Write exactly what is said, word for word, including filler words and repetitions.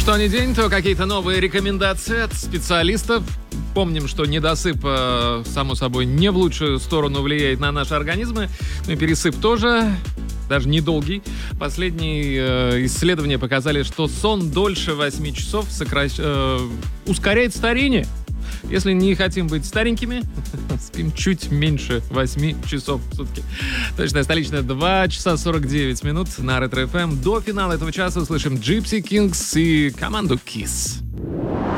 Что ни день, то какие-то новые рекомендации от специалистов. Помним, что недосып, э, само собой, не в лучшую сторону влияет на наши организмы. Ну и пересып тоже, даже недолгий. Последние э, исследования показали, что сон дольше восьми часов сокращ... э, ускоряет старение. Если не хотим быть старенькими, спим чуть меньше восьми часов в сутки. Точное столичное два часа сорок девять минут на Ретро эф эм. До финала этого часа услышим Gypsy Kings и команду Kiss.